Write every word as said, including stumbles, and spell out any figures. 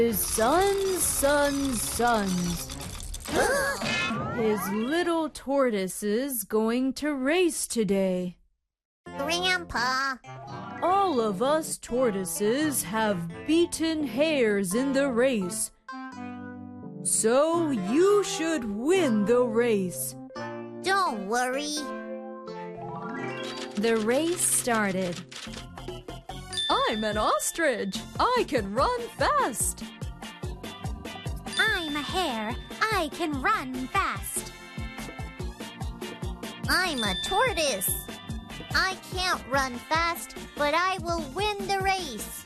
His son's son's sons. His little tortoise is going to race today. Grandpa. All of us tortoises have beaten hares in the race. So you should win the race. Don't worry. The race started. I'm an ostrich. I can run fast. I'm a hare. I can run fast. I'm a tortoise. I can't run fast, but I will win the race.